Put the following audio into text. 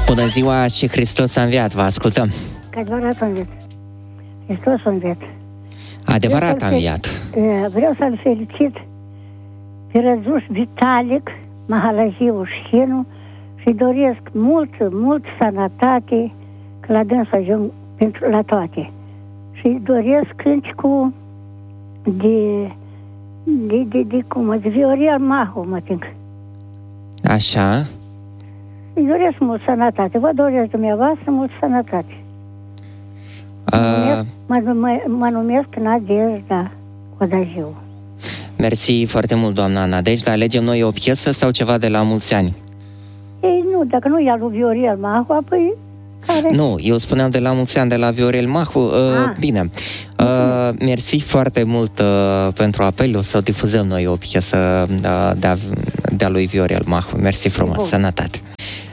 Bună ziua și Hristos a înviat, vă ascultăm. Că adevărat a înviat. Hristos a înviat. Adevărat a înviat. Vreau să-l felicit pe Răzuș Vitalic, Mahalajiu Șchinu și doresc mult sănătate, că la dâns ajung la toate. Și doresc cântecul de Viorel Mahu, mă think. Așa. Îi doresc mult sănătate. Vă doresc dumneavoastră mult sănătate. Mă numesc Nadejda Codajiu. Mersi foarte mult, doamna Nadejda. Alegem noi o piesă sau ceva de la mulți ani? Ei, nu, dacă nu e al lui Viorel Mahu, apoi care? Nu, eu spuneam de la mulți ani de la Viorel Mahu. Bine. Mersi foarte mult pentru apel. O să difuzăm noi o piesă de-a lui Viorel Mahu. Mersi frumos. Sănătate.